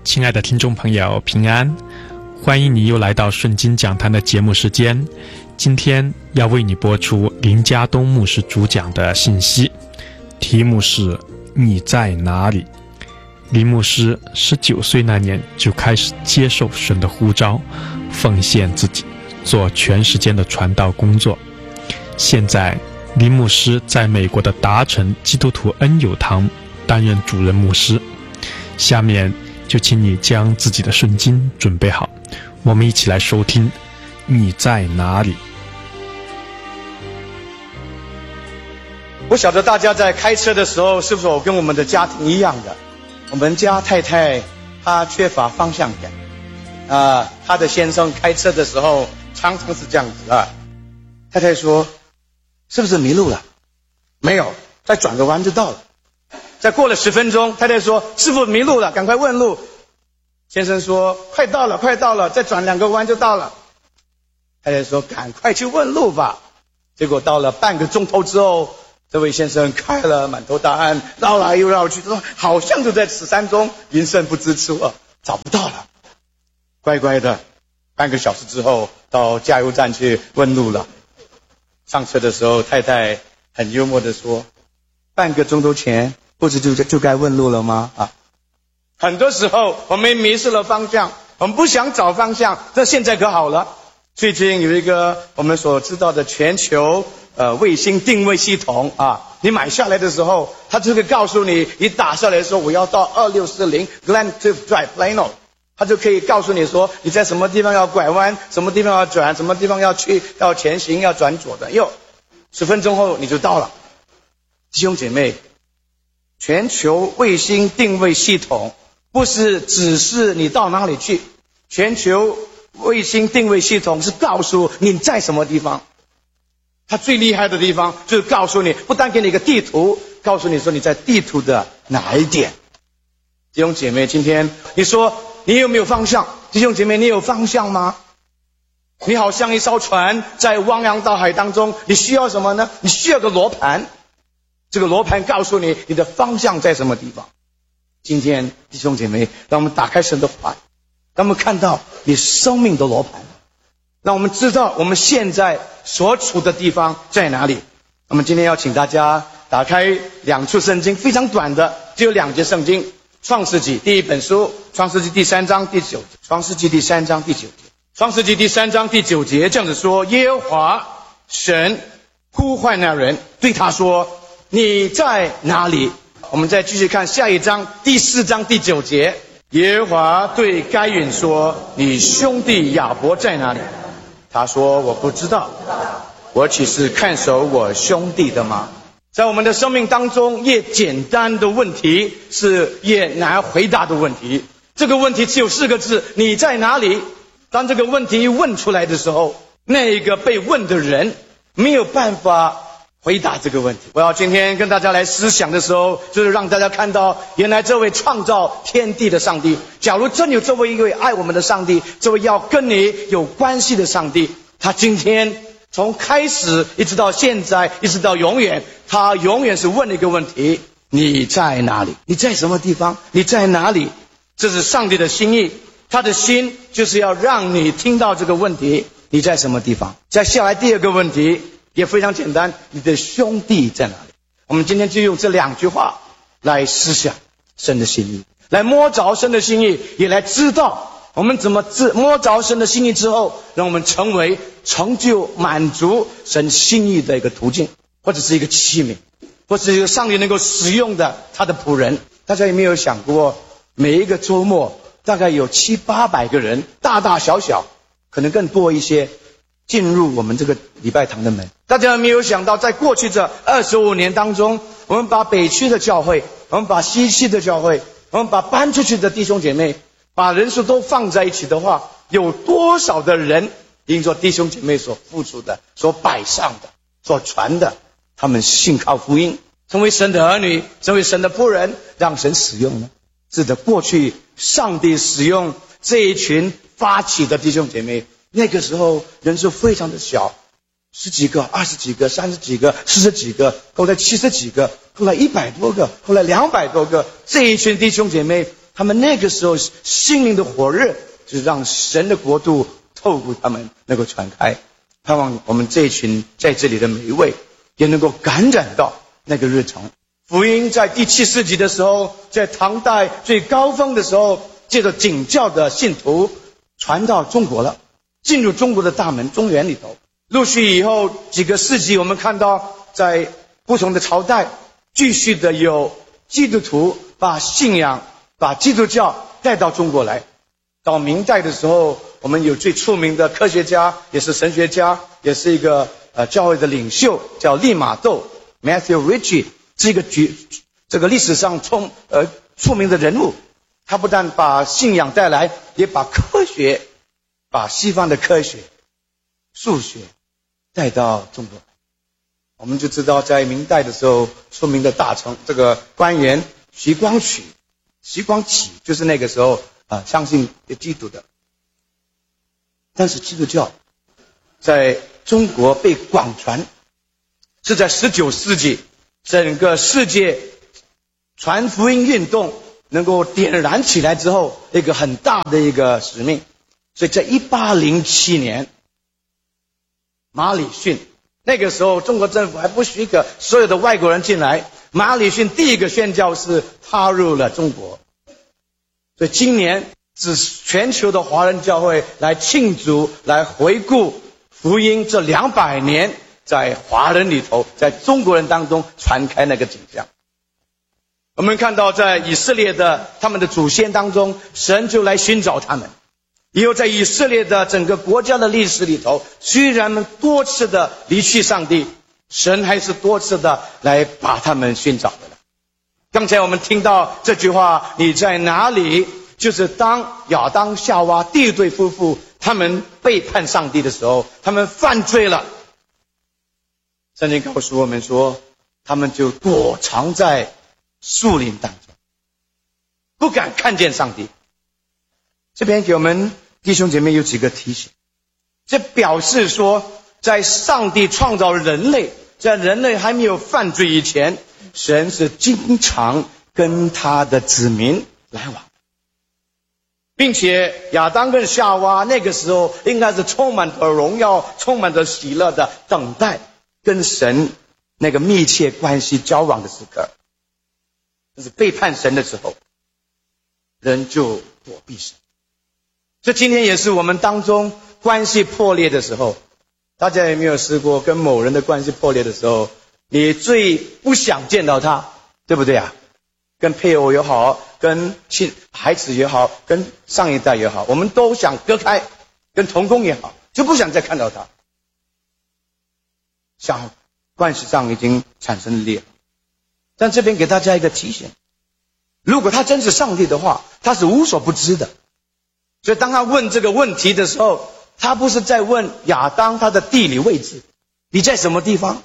亲爱的听众朋友，平安！欢迎你又来到顺经讲坛的节目时间。今天要为你播出林家东牧师主讲的信息，题目是你在哪里？林牧师19岁那年就开始接受神的呼召，奉献自己，做全时间的传道工作。现在林牧师在美国的达城基督徒恩友堂担任主任牧师。下面就请你将自己的圣经准备好，我们一起来收听你在哪里。 不晓得大家在开车的时候是否跟我们的家庭一样的，我们家太太她缺乏方向感她的先生开车的时候常常是这样子太太说是不是迷路了？没有，再转个弯就到了。再过了10分钟，太太说师傅迷路了，赶快问路。先生说快到了快到了，再转2个弯就到了。太太说赶快去问路吧。结果到了半个钟头之后，这位先生开了满头大汗，绕来又绕去，说好像就在此山中，云深不知处找不到了。乖乖的半个小时之后到加油站去问路了。上车的时候，太太很幽默的说，半个钟头前不是就该问路了吗？很多时候我们迷失了方向，我们不想找方向，这现在可好了。最近有一个我们所知道的全球卫星定位系统你买下来的时候，它就会告诉你，你打下来的时候我要到2640 Glencliff Drive Plano， 它就可以告诉你说你在什么地方要拐弯，什么地方要转，什么地方要去，要前行，要转左的，10分钟后你就到了。弟兄姐妹，全球卫星定位系统不是指示你到哪里去，全球卫星定位系统是告诉你在什么地方。它最厉害的地方就是告诉你，不但给你一个地图，告诉你说你在地图的哪一点。弟兄姐妹，今天你说你有没有方向？弟兄姐妹，你有方向吗？你好像一艘船在汪洋大海当中，你需要什么呢？你需要个罗盘，这个罗盘告诉你你的方向在什么地方。今天弟兄姐妹，让我们打开神的话语，让我们看到你生命的罗盘，让我们知道我们现在所处的地方在哪里。那么今天要请大家打开2处圣经，非常短的，只有2节圣经。创世纪第1本书，创世纪第3章第9节，创世纪第3章第9节，创世纪第3章第9节这样子说，耶和华神呼唤那人，对他说你在哪里？我们再继续看下一章第4章第9节，耶和华对该隐说，你兄弟亚伯在哪里？他说我不知道，我岂是看守我兄弟的吗？在我们的生命当中，越简单的问题是越难回答的问题。这个问题只有4个字，你在哪里？当这个问题一问出来的时候，那一个被问的人没有办法回答这个问题。我要今天跟大家来思想的时候，就是让大家看到，原来这位创造天地的上帝，假如真有这位一位爱我们的上帝，这位要跟你有关系的上帝，他今天从开始一直到现在，一直到永远，他永远是问了一个问题，你在哪里？你在什么地方？你在哪里？这是上帝的心意，他的心就是要让你听到这个问题，你在什么地方？再下来第2个问题也非常简单，你的兄弟在哪里？我们今天就用这2句话来思想神的心意，来摸着神的心意，也来知道我们怎么摸着神的心意之后，让我们成为成就满足神心意的一个途径，或者是一个器皿，或者是一个上帝能够使用的他的仆人。大家有没有想过，每一个周末大概有700-800个人，大大小小可能更多一些，进入我们这个礼拜堂的门。大家有没有想到，在过去这25年当中，我们把北区的教会，我们把西区的教会，我们把搬出去的弟兄姐妹，把人数都放在一起的话，有多少的人因着弟兄姐妹所付出的，所摆上的，所传的，他们信靠福音，成为神的儿女，成为神的仆人，让神使用呢？是的，过去上帝使用这一群发起的弟兄姐妹，那个时候人数非常的小，10几个、20几个、30几个、40几个，后来70几个，后来100多个，后来200多个，这一群弟兄姐妹他们那个时候心灵的火热，就是让神的国度透过他们能够传开。盼望我们这一群在这里的每一位也能够感染到那个日程。福音在第7世纪的时候，在唐代最高峰的时候，借着景教的信徒传到中国了，进入中国的大门中原里头。陆续以后几个世纪，我们看到在不同的朝代继续的有基督徒把信仰把基督教带到中国来。到明代的时候，我们有最出名的科学家，也是神学家，也是一个教会的领袖，叫利玛窦 Matthew Ricci， 是一个这个历史上出名的人物。他不但把信仰带来，也把科学，把西方的科学数学带到中国。我们就知道在明代的时候，出名的大臣这个官员徐光启就是那个时候相信基督的。但是基督教在中国被广传，是在19世纪整个世界传福音运动能够点燃起来之后，一个很大的一个使命。所以在1807年，马礼逊，那个时候中国政府还不许可所有的外国人进来，马礼逊第一个宣教士踏入了中国。所以今年是全球的华人教会来庆祝，来回顾福音这200年在华人里头，在中国人当中传开那个景象。我们看到在以色列的他们的祖先当中，神就来寻找他们。以后在以色列的整个国家的历史里头，虽然们多次的离弃上帝，神还是多次的来把他们寻找的了。刚才我们听到这句话，你在哪里？就是当亚当夏娃第一对夫妇他们背叛上帝的时候，他们犯罪了。圣经告诉我们说，他们就躲藏在树林当中，不敢看见上帝。这边给我们弟兄姐妹有几个提醒，这表示说，在上帝创造人类，在人类还没有犯罪以前，神是经常跟他的子民来往，并且亚当跟夏娃那个时候应该是充满着荣耀，充满着喜乐的等待跟神那个密切关系交往的时刻。但是背叛神的时候，人就躲避神。这今天也是我们当中关系破裂的时候。大家有没有试过跟某人的关系破裂的时候，你最不想见到他，对不对啊？跟配偶也好，跟孩子也好，跟上一代也好，我们都想隔开，跟同工也好，就不想再看到他，想关系上已经产生裂。但这边给大家一个提醒，如果他真是上帝的话，他是无所不知的。所以当他问这个问题的时候，他不是在问亚当他的地理位置，你在什么地方。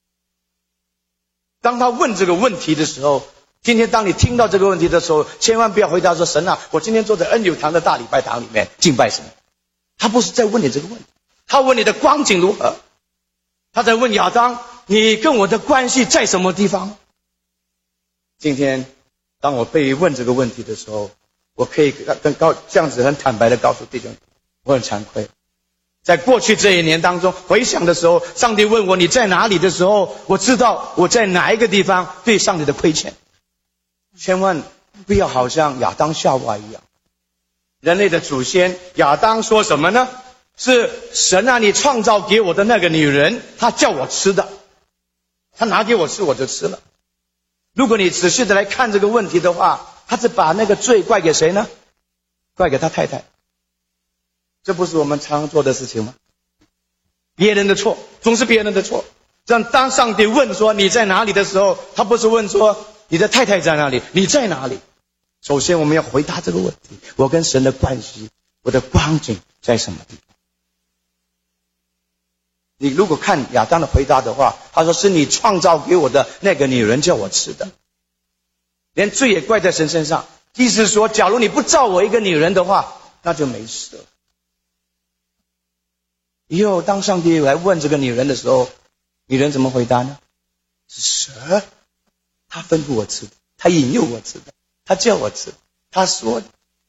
当他问这个问题的时候，今天当你听到这个问题的时候，千万不要回答说，神啊，我今天坐在恩友堂的大礼拜堂里面敬拜神。他不是在问你这个问题，他问你的光景如何，他在问亚当，你跟我的关系在什么地方。今天当我被问这个问题的时候，我可以这样子很坦白的告诉弟兄，我很惭愧。在过去这一年当中回想的时候，上帝问我你在哪里的时候，我知道我在哪一个地方对上帝的亏欠。千万不要好像亚当夏娃一样。人类的祖先亚当说什么呢？是神啊，你创造给我的那个女人，她叫我吃的，她拿给我吃我就吃了。如果你仔细的来看这个问题的话，他是把那个罪怪给谁呢？怪给他太太。这不是我们常做的事情吗？别人的错，总是别人的错。这样当上帝问说你在哪里的时候，他不是问说你的太太在哪里，你在哪里。首先我们要回答这个问题，我跟神的关系，我的光景在什么地方。你如果看亚当的回答的话，他说是你创造给我的那个女人叫我吃的，连罪也怪在神身上。意思是说，假如你不造我一个女人的话，那就没事了。以后当上帝来问这个女人的时候，女人怎么回答呢？是蛇，他吩咐我吃的，他引诱我吃的，他叫我吃的， 他说，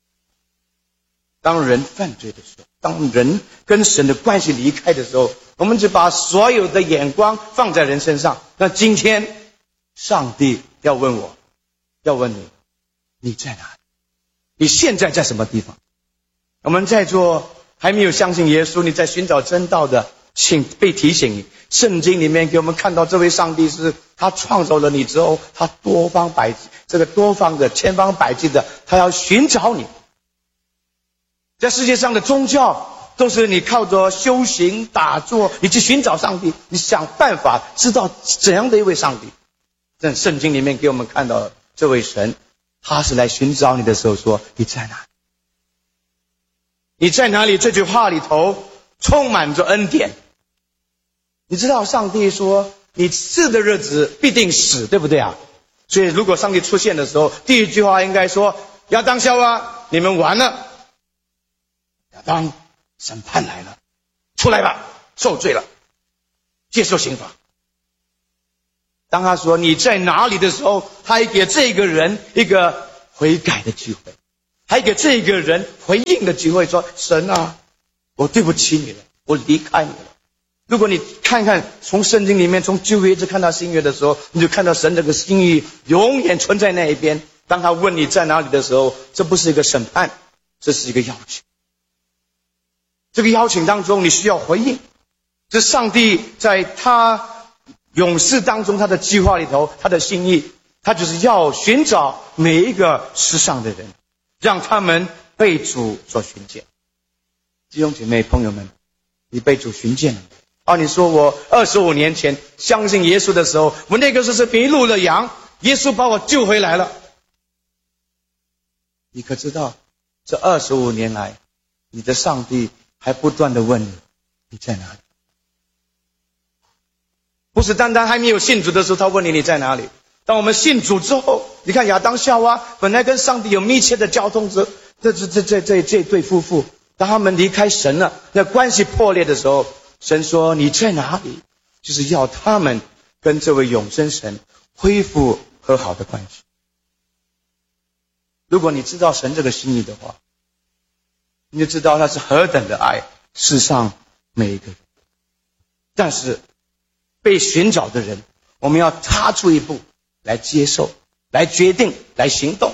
当人犯罪的时候，当人跟神的关系离开的时候，我们就把所有的眼光放在人身上。那今天上帝要问我，要问你，你在哪里？你现在在什么地方？我们在座还没有相信耶稣，你在寻找真道的，请被提醒，圣经里面给我们看到这位上帝是他创造了你之后，他多方的千方百计的，他要寻找你。在世界上的宗教都是你靠着修行打坐，你去寻找上帝，你想办法知道怎样的一位上帝。在圣经里面给我们看到这位神，他是来寻找你的时候说，你在哪里？你在哪里？这句话里头充满着恩典。你知道上帝说你死的日子必定死，对不对啊？所以如果上帝出现的时候，第一句话应该说，亚当夏娃，你们完了。亚当，审判来了，出来吧，受罪了，接受刑罚。当他说你在哪里的时候，他还给这个人一个悔改的机会，还给这个人回应的机会，说神啊，我对不起你了，我离开你了。如果你看看从圣经里面从旧约一直看到新约的时候，你就看到神这个心意永远存在那一边。当他问你在哪里的时候，这不是一个审判，这是一个邀请。这个邀请当中你需要回应，这上帝在他永世当中他的计划里头，他的心意，他就是要寻找每一个世上的人，让他们被主所寻见。弟兄姐妹朋友们，你被主寻见了。你说我25年前相信耶稣的时候，我那个时候是迷路了羊，耶稣把我救回来了。你可知道这25年来，你的上帝还不断的问你，你在哪里？不是单单还没有信主的时候他问你在哪里，当我们信主之后，你看亚当夏娃本来跟上帝有密切的交通，这对夫妇，当他们离开神了，那关系破裂的时候，神说你在哪里？就是要他们跟这位永生神恢复和好的关系。如果你知道神这个心意的话，你就知道他是何等的爱世上每一个人。但是被寻找的人，我们要踏出一步来接受，来决定，来行动。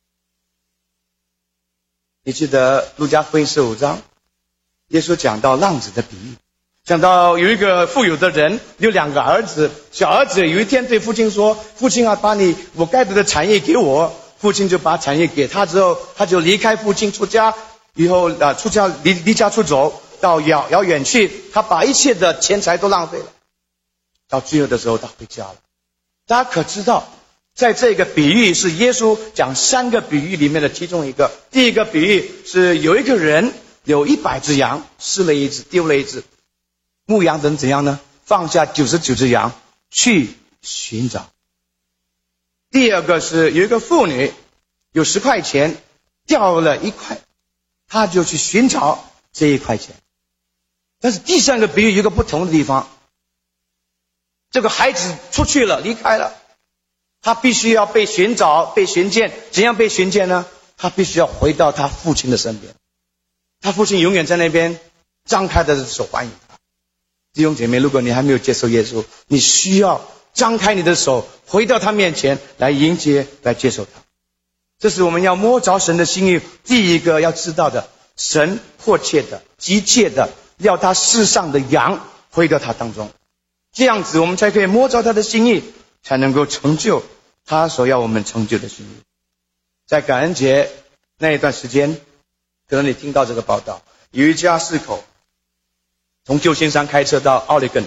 你记得路加福音15章，耶稣讲到浪子的比喻，讲到有一个富有的人有2个儿子，小儿子有一天对父亲说，父亲啊，把我该得的产业给我。父亲就把产业给他之后，他就离开父亲出家，以后出家离家出走到遥远去，他把一切的钱财都浪费了。到最后的时候他回家了。大家可知道，在这个比喻是耶稣讲3个比喻里面的其中一个。第一个比喻是有一个人有100只羊，失了一只，丢了一只。牧羊人怎样呢？放下99只羊去寻找。第二个是有一个妇女有10块钱，掉了1块，她就去寻找这1块钱。但是第3个比喻有一个不同的地方，这个孩子出去了，离开了，他必须要被寻找，被寻见。怎样被寻见呢？他必须要回到他父亲的身边，他父亲永远在那边张开的手欢迎他。弟兄姐妹，如果你还没有接受耶稣，你需要张开你的手，回到他面前来迎接，来接受他。这是我们要摸着神的心意第一个要知道的，神迫切的急切的要他世上的羊回到他当中，这样子我们才可以摸着他的心意，才能够成就他所要我们成就的心意。在感恩节那一段时间，可能你听到这个报道，有一家4口从旧金山开车到 Oregon，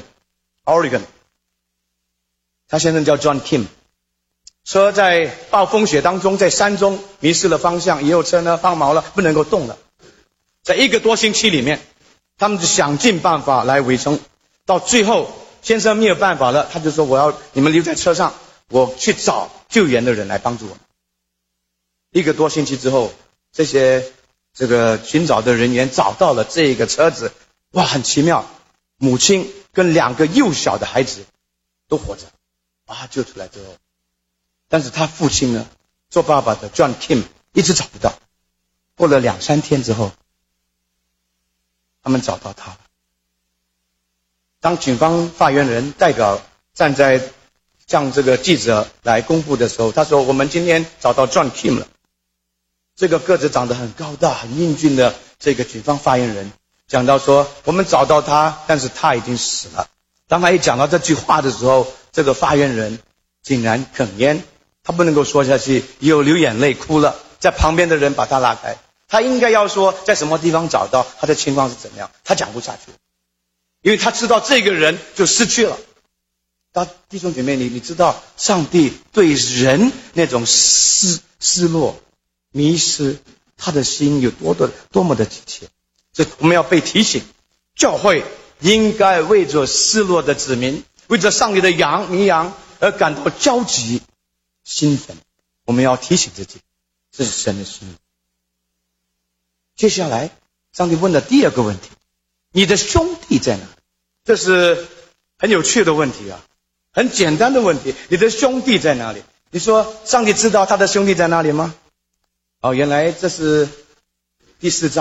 他先生叫 John Kim， 车在暴风雪当中，在山中迷失了方向，以后车呢放锚了，不能够动了。在1个多星期里面，他们就想尽办法来围城，到最后先生没有办法了，他就说你们留在车上，我去找救援的人来帮助我们。1个多星期之后，这个寻找的人员找到了这个车子，哇，很奇妙，母亲跟2个幼小的孩子都活着，救出来之后，但是他父亲呢，做爸爸的 John Kim 一直找不到。过了2、3天之后，他们找到他了。当警方发言人代表站在向这个记者来公布的时候，他说：“我们今天找到 John Kim 了。”这个个子长得很高大、很英俊的这个警方发言人讲到说：“我们找到他，但是他已经死了。”当他一讲到这句话的时候，这个发言人竟然哽咽，他不能够说下去，又流眼泪哭了。在旁边的人把他拉开，他应该要说在什么地方找到，他的情况是怎么样，他讲不下去，因为他知道这个人就失去了。弟兄姐妹，你知道上帝对人那种失落、迷失，他的心有多么的急切。所以我们要被提醒，教会应该为着失落的子民，为着上帝的绵羊而感到焦急兴奋。我们要提醒自己，这是神的心意。接下来上帝问的第2个问题，你的兄弟在哪里？这是很有趣的问题啊，很简单的问题，你的兄弟在哪里？你说上帝知道他的兄弟在哪里吗？原来这是第4章